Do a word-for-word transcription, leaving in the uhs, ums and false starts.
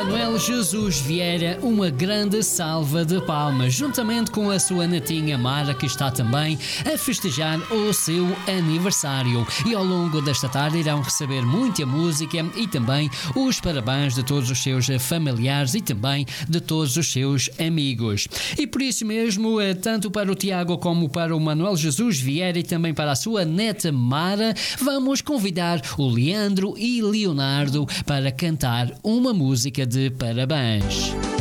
Manuel Jesus Vieira, uma grande salva de palmas, juntamente com a sua netinha Mara, que está também a festejar o seu aniversário. E ao longo desta tarde irão receber muita música e também os parabéns de todos os seus familiares e também de todos os seus amigos. E por isso mesmo, tanto para o Tiago como para o Manuel Jesus Vieira e também para a sua neta Mara, vamos convidar o Leandro e Leonardo para cantar uma música de parabéns.